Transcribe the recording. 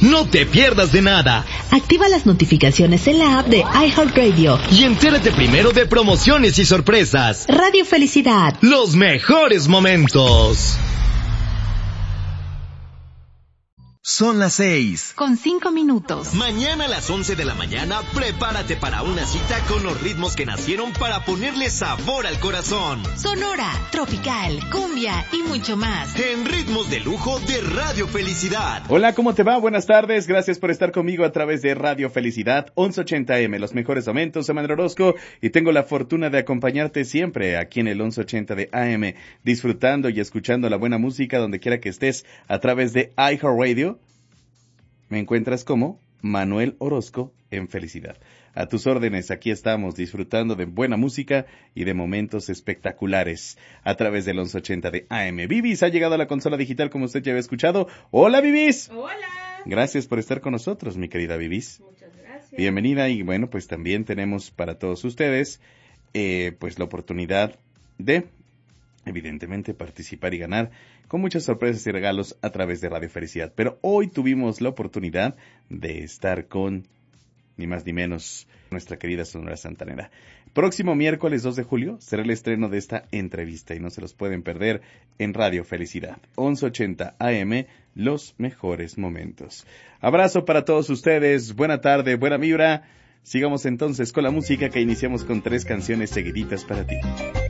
No te pierdas de nada. Activa las notificaciones en la app de iHeartRadio. Y entérate primero de promociones y sorpresas. Radio Felicidad. Los mejores momentos. Son las 6. Con 5 minutos. Mañana a las 11 de la mañana, prepárate para una cita con los ritmos que nacieron para ponerle sabor al corazón. Sonora, tropical, cumbia y mucho más. En Ritmos de Lujo de Radio Felicidad. Hola, ¿cómo te va? Buenas tardes. Gracias por estar conmigo a través de Radio Felicidad 1180M. Los mejores momentos. Soy Manuel Orozco y tengo la fortuna de acompañarte siempre aquí en el 1180 de AM, disfrutando y escuchando la buena música donde quiera que estés a través de iHeartRadio. Me encuentras como Manuel Orozco en Felicidad. A tus órdenes, aquí estamos disfrutando de buena música y de momentos espectaculares a través del 1180 de AM. Vivis ha llegado a la consola digital como usted ya había escuchado. ¡Hola, Vivis! ¡Hola! Gracias por estar con nosotros, mi querida Vivis. Muchas gracias. Bienvenida y bueno, pues también tenemos para todos ustedes pues la oportunidad de evidentemente participar y ganar con muchas sorpresas y regalos a través de Radio Felicidad. Pero hoy tuvimos la oportunidad de estar con, ni más ni menos, nuestra querida Sonora Santanera. Próximo miércoles 2 de julio será el estreno de esta entrevista y no se los pueden perder en Radio Felicidad 1180 AM, los mejores momentos. Abrazo para todos ustedes, buena tarde, buena vibra. Sigamos entonces con la música que iniciamos con 3 canciones seguiditas para ti.